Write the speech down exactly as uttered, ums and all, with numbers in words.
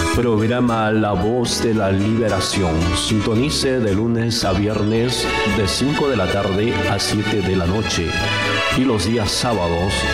Programa La Voz de la Liberación. Sintonice de lunes a viernes de cinco de la tarde a siete de la noche y los días sábados